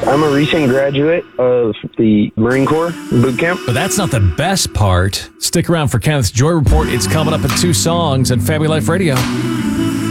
I'm a recent graduate of the Marine Corps boot camp. But that's not the best part. Stick around for Kenneth's Joy Report. It's coming up in 2 songs on Family Life Radio.